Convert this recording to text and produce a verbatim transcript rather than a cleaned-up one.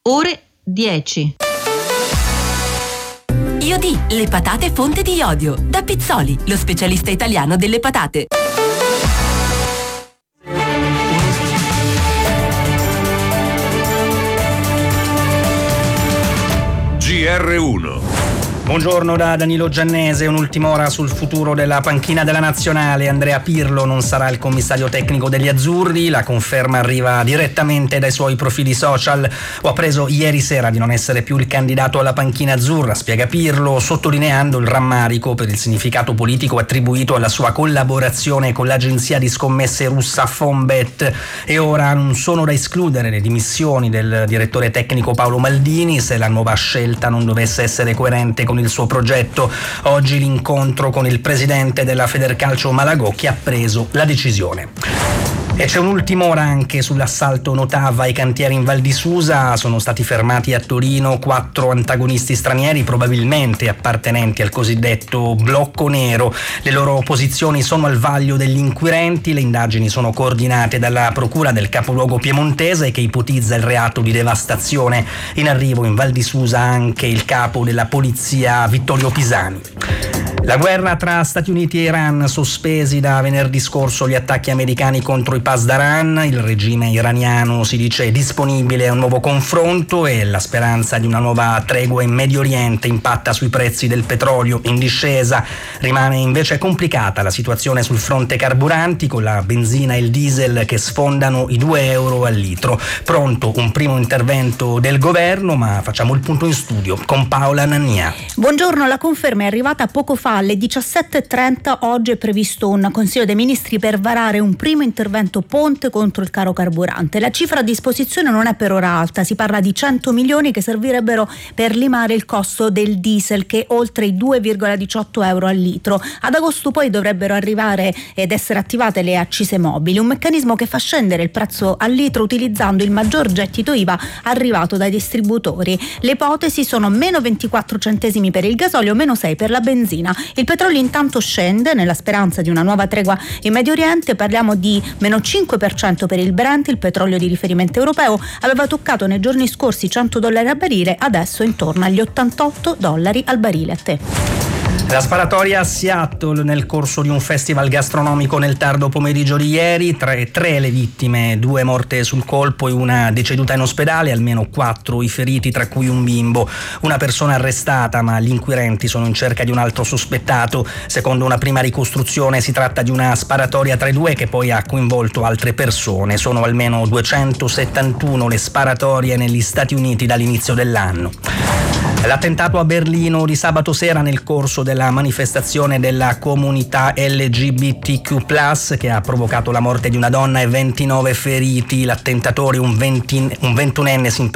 ore dieci. Iodì, le patate fonte di iodio. Da Pizzoli, lo specialista italiano delle patate. G R uno. Buongiorno da Danilo Giannese, un'ultima ora sul futuro della panchina della Nazionale. Andrea Pirlo non sarà il commissario tecnico degli azzurri, la conferma arriva direttamente dai suoi profili social. Ho appreso ieri sera di non essere più il candidato alla panchina azzurra, spiega Pirlo, sottolineando il rammarico per il significato politico attribuito alla sua collaborazione con l'agenzia di scommesse russa Fonbet. E ora non sono da escludere le dimissioni del direttore tecnico Paolo Maldini se la nuova scelta non dovesse essere coerente con il suo progetto. Oggi l'incontro con il presidente della Federcalcio Malagò, che ha preso la decisione. E c'è un'ultima ora anche sull'assalto Notava ai cantieri in Val di Susa. Sono stati fermati a Torino quattro antagonisti stranieri, probabilmente appartenenti al cosiddetto blocco nero. Le loro posizioni sono al vaglio degli inquirenti. Le indagini sono coordinate dalla procura del capoluogo piemontese, che ipotizza il reato di devastazione. In arrivo in Val di Susa anche il capo della polizia Vittorio Pisani. La guerra tra Stati Uniti e Iran, sospesi da venerdì scorso gli attacchi americani contro i Pasdaran. Il regime iraniano si dice disponibile a un nuovo confronto e la speranza di una nuova tregua in Medio Oriente impatta sui prezzi del petrolio in discesa. Rimane invece complicata la situazione sul fronte carburanti, con la benzina e il diesel che sfondano i due euro al litro. Pronto un primo intervento del governo, ma facciamo il punto in studio con Paola Nannia. Buongiorno, la conferma è arrivata poco fa alle diciassette e trenta. Oggi è previsto un Consiglio dei Ministri per varare un primo intervento ponte contro il caro carburante. La cifra a disposizione non è per ora alta, si parla di cento milioni che servirebbero per limare il costo del diesel, che è oltre i due virgola diciotto euro al litro. Ad agosto poi dovrebbero arrivare ed essere attivate le accise mobili, un meccanismo che fa scendere il prezzo al litro utilizzando il maggior gettito I V A arrivato dai distributori. Le ipotesi sono meno ventiquattro centesimi per il gasolio, meno sei per la benzina. Il petrolio intanto scende nella speranza di una nuova tregua in Medio Oriente. Parliamo di meno cinque per cento per il Brent, il petrolio di riferimento europeo. Aveva toccato nei giorni scorsi cento dollari al barile, adesso intorno agli ottantotto dollari al barile. A te. La sparatoria a Seattle nel corso di un festival gastronomico nel tardo pomeriggio di ieri. Tre, tre le vittime, due morte sul colpo e una deceduta in ospedale, almeno quattro i feriti, tra cui un bimbo. Una persona arrestata, ma gli inquirenti sono in cerca di un altro sospettato. Secondo una prima ricostruzione si tratta di una sparatoria tra i due che poi ha coinvolto altre persone. Sono almeno duecentosettantuno le sparatorie negli Stati Uniti dall'inizio dell'anno. L'attentato a Berlino di sabato sera nel corso della manifestazione della comunità L G B T Q plus, che ha provocato la morte di una donna e ventinove feriti. L'attentatore, un, venti, un ventunenne simpatico